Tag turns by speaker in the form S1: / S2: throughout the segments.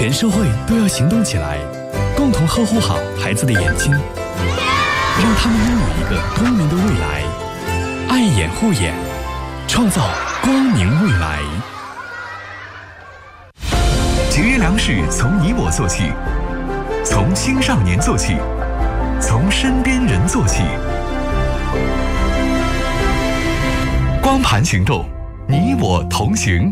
S1: 全社会都要行动起来，共同呵护好孩子的眼睛，让他们拥有一个光明的未来。爱眼护眼，创造光明未来。
S2: 节约粮食从你我做起，从青少年做起，从身边人做起。光盘行动，你我同行。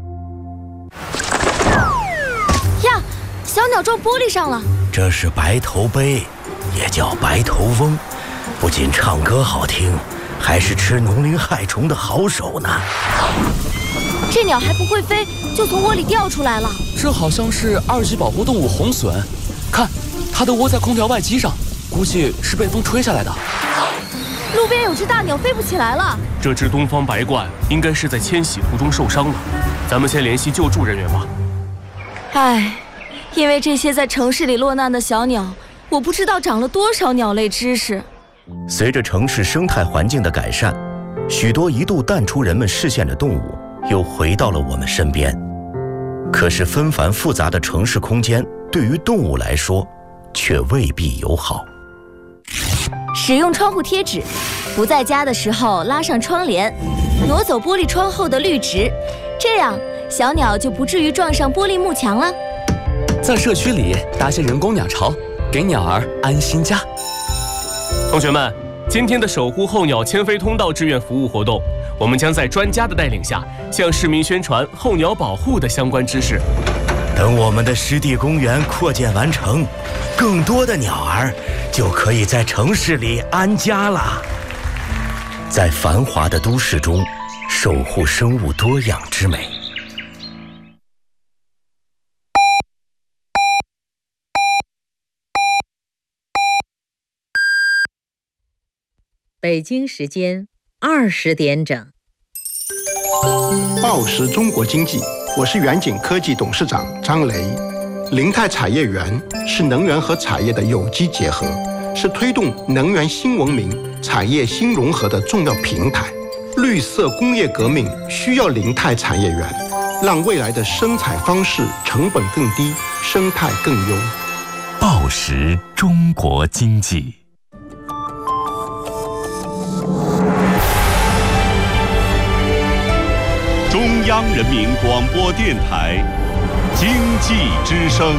S3: 呀，小鸟撞玻璃上了。
S4: 这是白头鹎，也叫白头翁，不仅唱歌好听，还是吃农林害虫的好手呢。
S3: 这鸟还不会飞，就从窝里掉出来了。
S5: 这好像是2级保护动物红隼，看，它的窝在空调外机上，估计是被风吹下来的。
S3: 路边有只大鸟飞不起来了。
S6: 这只东方白鹳应该是在迁徙途中受伤了，咱们先联系救助人员吧。
S3: 唉，因为这些在城市里落难的小鸟，我不知道长了多少鸟类知识。
S4: 随着城市生态环境的改善，许多一度淡出人们视线的动物又回到了我们身边。可是纷繁复杂的城市空间对于动物来说却未必友好。
S3: 使用窗户贴纸，不在家的时候拉上窗帘，挪走玻璃窗后的绿植，这样小鸟就不至于撞上玻璃幕墙了。
S5: 在社区里搭些人工鸟巢，给鸟儿安心家。
S6: 同学们，今天的守护候鸟迁飞通道志愿服务活动，我们将在专家的带领下，向市民宣传候鸟保护的相关知识。
S4: 等我们的湿地公园扩建完成，更多的鸟儿就可以在城市里安家了。在繁华的都市中，守护生物多样之美。
S7: 北京时间20点整。
S8: 报时中国经济，我是远景科技董事长张雷。林泰产业园是能源和产业的有机结合，是推动能源新文明、产业新融合的重要平台。绿色工业革命需要林泰产业园，让未来的生产方式成本更低，生态更优。
S2: 报时中国经济。中央人民广播电台经济之声。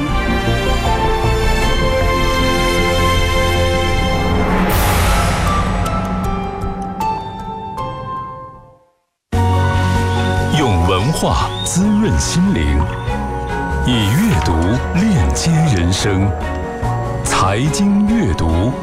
S2: 用文化滋润心灵，以阅读链接人生。财经阅读。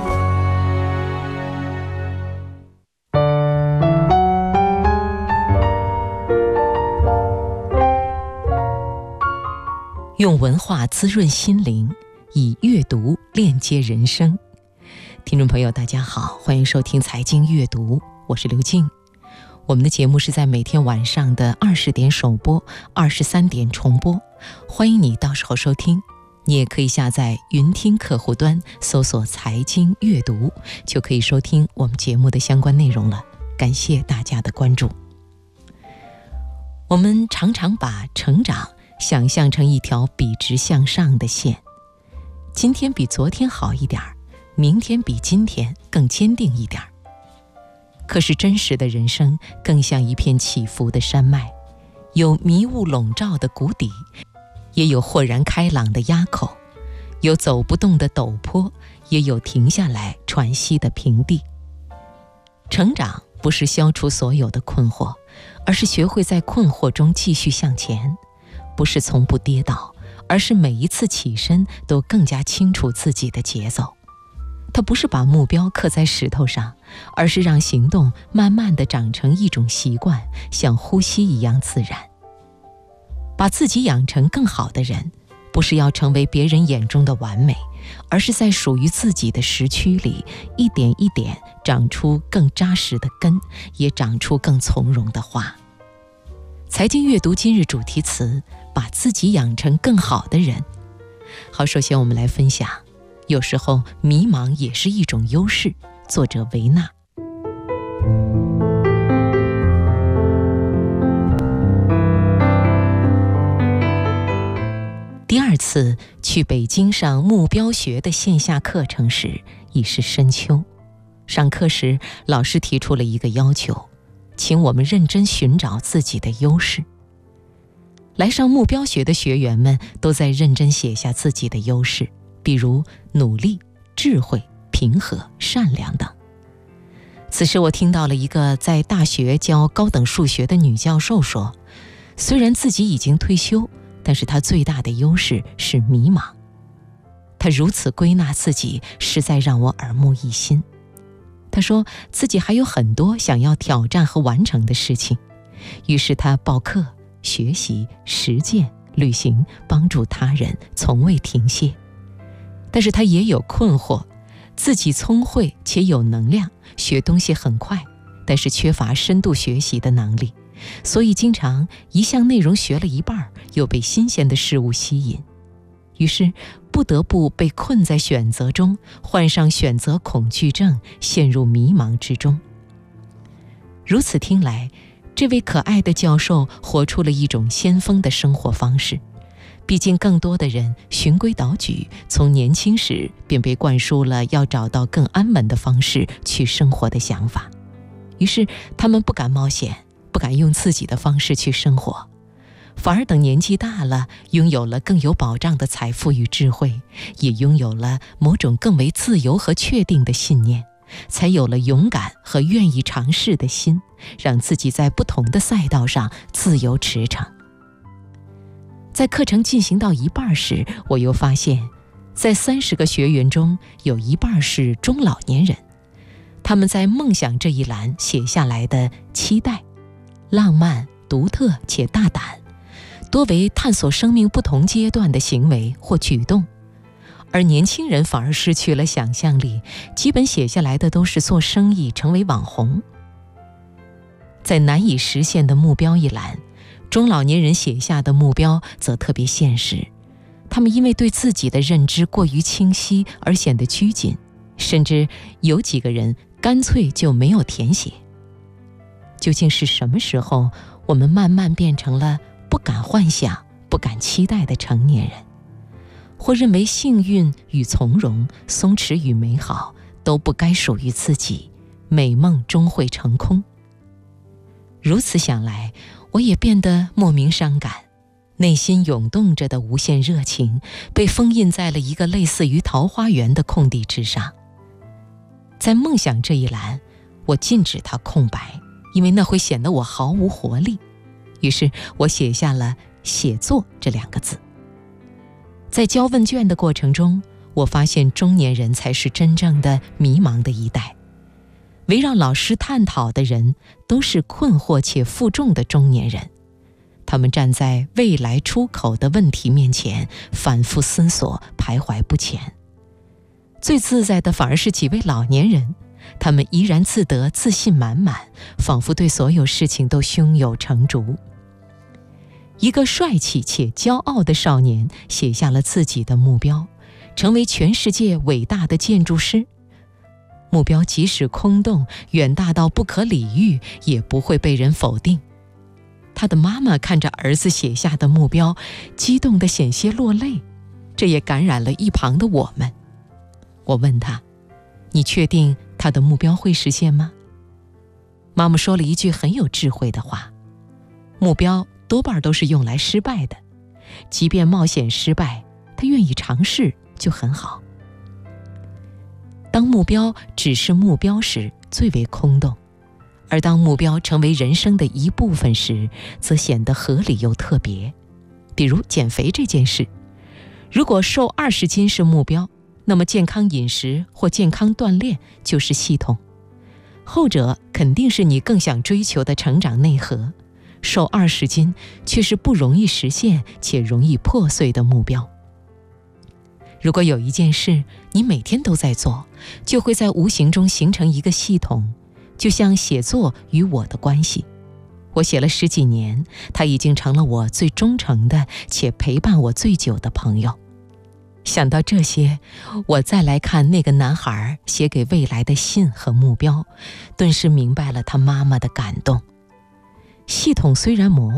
S7: 用文化滋润心灵，以阅读链接人生。听众朋友大家好，欢迎收听财经阅读，我是刘静。我们的节目是在每天晚上的20点首播，23点重播，欢迎你到时候收听。你也可以下载云听客户端，搜索财经阅读，就可以收听我们节目的相关内容了。感谢大家的关注。我们常常把成长想象成一条笔直向上的线，今天比昨天好一点，明天比今天更坚定一点。可是真实的人生更像一片起伏的山脉，有迷雾笼罩的谷底，也有豁然开朗的垭口，有走不动的陡坡，也有停下来喘息的平地。成长不是消除所有的困惑，而是学会在困惑中继续向前。不是从不跌倒，而是每一次起身都更加清楚自己的节奏。它不是把目标刻在石头上，而是让行动慢慢地长成一种习惯，像呼吸一样自然。把自己养成更好的人，不是要成为别人眼中的完美，而是在属于自己的时区里，一点一点长出更扎实的根，也长出更从容的花。财经阅读今日主题词：把自己养成更好的人。好，首先我们来分享，有时候迷茫也是一种优势。作者维纳。 第二次去北京上目标学的线下课程时，已是深秋。上课时，老师提出了一个要求，请我们认真寻找自己的优势。来上目标学的学员们都在认真写下自己的优势，比如努力、智慧、平和、善良等。此时我听到了一个在大学教高等数学的女教授说，虽然自己已经退休，但是她最大的优势是迷茫。她如此归纳自己，实在让我耳目一新。她说自己还有很多想要挑战和完成的事情，于是她报课、学习、实践、旅行，帮助他人，从未停歇。但是她也有困惑，自己聪慧且有能量，学东西很快，但是缺乏深度学习的能力，所以经常一项内容学了一半，又被新鲜的事物吸引，于是不得不被困在选择中，患上选择恐惧症，陷入迷茫之中。如此听来，这位可爱的教授活出了一种先锋的生活方式。毕竟更多的人循规蹈矩，从年轻时便被灌输了要找到更安稳的方式去生活的想法，于是他们不敢冒险，不敢用自己的方式去生活，反而等年纪大了，拥有了更有保障的财富与智慧，也拥有了某种更为自由和确定的信念，才有了勇敢和愿意尝试的心，让自己在不同的赛道上自由驰骋。在课程进行到一半时，我又发现，在30个学员中，有一半是中老年人。他们在梦想这一栏写下来的期待、浪漫、独特且大胆，多为探索生命不同阶段的行为或举动，而年轻人反而失去了想象力，基本写下来的都是做生意、成为网红。在难以实现的目标一栏，中老年人写下的目标则特别现实，他们因为对自己的认知过于清晰而显得拘谨，甚至有几个人干脆就没有填写。究竟是什么时候，我们慢慢变成了不敢幻想、不敢期待的成年人，或认为幸运与从容、松弛与美好都不该属于自己，美梦终会成空？如此想来，我也变得莫名伤感，内心涌动着的无限热情被封印在了一个类似于桃花源的空地之上。在梦想这一栏，我禁止它空白，因为那会显得我毫无活力。于是我写下了写作这2个字。在交问卷的过程中，我发现中年人才是真正的迷茫的一代。围绕老师探讨的人都是困惑且负重的中年人，他们站在未来出口的问题面前，反复思索，徘徊不前。最自在的反而是几位老年人，他们怡然自得，自信满满，仿佛对所有事情都胸有成竹。一个帅气且骄傲的少年写下了自己的目标，成为全世界伟大的建筑师。目标即使空洞，远大到不可理喻，也不会被人否定。他的妈妈看着儿子写下的目标，激动得险些落泪，这也感染了一旁的我们。我问他：“你确定他的目标会实现吗？”妈妈说了一句很有智慧的话：“目标多半都是用来失败的，即便冒险失败，他愿意尝试就很好。”当目标只是目标时，最为空洞；而当目标成为人生的一部分时，则显得合理又特别。比如减肥这件事，如果瘦20斤是目标，那么健康饮食或健康锻炼就是系统。后者肯定是你更想追求的成长内核，瘦20斤却是不容易实现且容易破碎的目标。如果有一件事你每天都在做，就会在无形中形成一个系统，就像写作与我的关系。我写了10几年，它已经成了我最忠诚的且陪伴我最久的朋友。想到这些，我再来看那个男孩写给未来的信和目标，顿时明白了他妈妈的感动。系统虽然模